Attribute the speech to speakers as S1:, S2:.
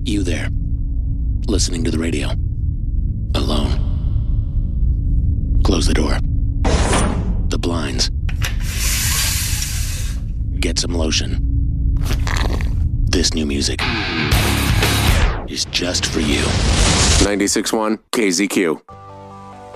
S1: You there, listening to the radio, alone. Close the door. The blinds. Get some lotion. This new music is just for you.
S2: 96.1 KZQ.